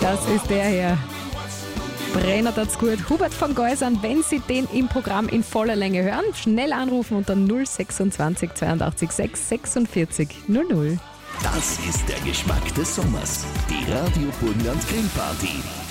Das ist der hier. Brenner das gut. Hubert von Geusern, wenn Sie den im Programm in voller Länge hören, schnell anrufen unter 026 82 6 46 00. Das ist der Geschmack des Sommers. Die Radio Burgenland Grillparty.